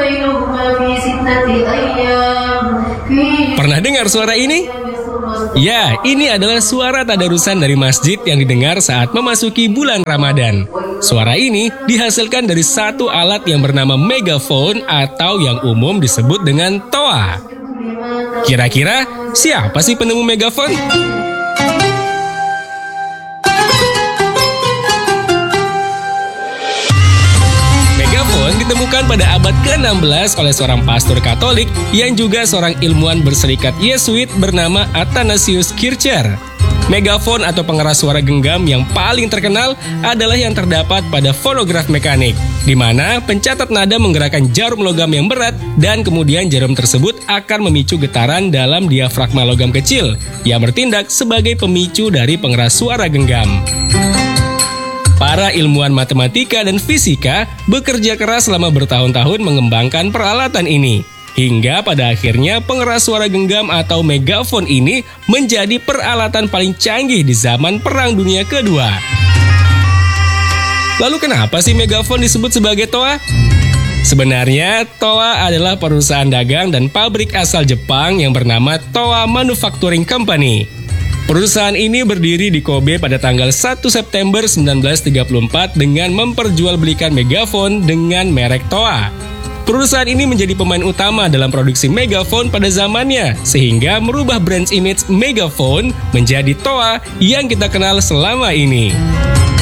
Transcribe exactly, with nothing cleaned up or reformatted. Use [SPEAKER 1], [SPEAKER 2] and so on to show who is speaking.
[SPEAKER 1] Pernah dengar suara ini? Ya, ini adalah suara tadarusan dari masjid yang didengar saat memasuki bulan Ramadan. Suara ini dihasilkan dari satu alat yang bernama megafon atau yang umum disebut dengan toa. Kira-kira siapa sih penemu megafon? Megafon ditemukan pada abad ke enam belas oleh seorang pastor Katolik yang juga seorang ilmuwan berserikat Yesuit bernama Athanasius Kircher. Megafon atau pengeras suara genggam yang paling terkenal adalah yang terdapat pada fonograf mekanik, di mana pencatat nada menggerakkan jarum logam yang berat dan kemudian jarum tersebut akan memicu getaran dalam diafragma logam kecil yang bertindak sebagai pemicu dari pengeras suara genggam. Para ilmuwan matematika dan fisika bekerja keras selama bertahun-tahun mengembangkan peralatan ini. Hingga pada akhirnya pengeras suara genggam atau megafon ini menjadi peralatan paling canggih di zaman Perang Dunia Kedua. Lalu kenapa sih megafon disebut sebagai toa? Sebenarnya Toa adalah perusahaan dagang dan pabrik asal Jepang yang bernama Toa Manufacturing Company. Perusahaan ini berdiri di Kobe pada tanggal satu September seribu sembilan ratus tiga puluh empat dengan memperjualbelikan megafon dengan merek Toa. Perusahaan ini menjadi pemain utama dalam produksi megafon pada zamannya, sehingga merubah brand image megafon menjadi Toa yang kita kenal selama ini.